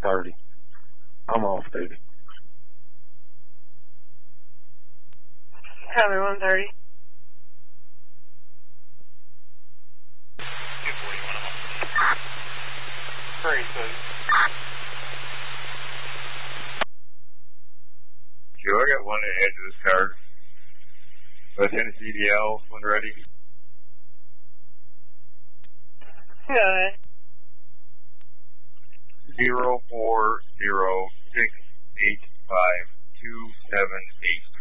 1:30. I'm off, baby. Copy 1:30. 241. Hurry, please. Joe, I got one at the edge of this car. Tennessee DL, when ready. Go ahead. 040685278.